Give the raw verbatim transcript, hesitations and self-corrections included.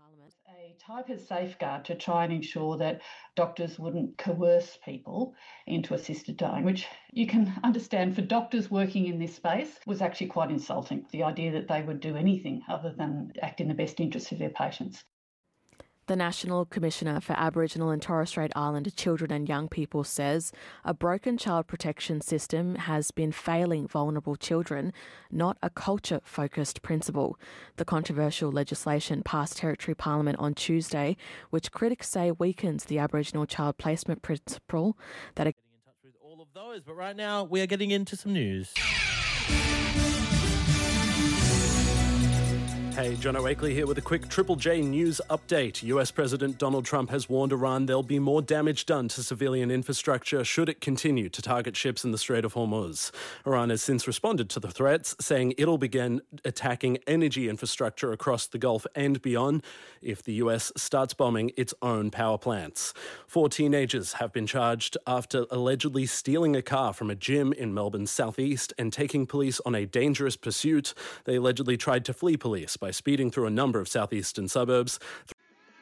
Parliament. A type of safeguard to try and ensure that doctors wouldn't coerce people into assisted dying, which you can understand for doctors working in this space was actually quite insulting. The idea that they would do anything other than act in the best interests of their patients. The National Commissioner for Aboriginal and Torres Strait Islander Children and Young People says a broken child protection system has been failing vulnerable children, not a culture-focused principle. The controversial legislation passed Territory Parliament on Tuesday, which critics say weakens the Aboriginal child placement principle that... Getting in touch with all of those, but right now we are getting into some news. Hey, Jono Akeley here with a quick Triple J news update. U S President Donald Trump has warned Iran there'll be more damage done to civilian infrastructure should it continue to target ships in the Strait of Hormuz. Iran has since responded to the threats, saying it'll begin attacking energy infrastructure across the Gulf and beyond if the U S starts bombing its own power plants. Four teenagers have been charged after allegedly stealing a car from a gym in Melbourne's southeast and taking police on a dangerous pursuit. They allegedly tried to flee police by speeding through a number of southeastern suburbs.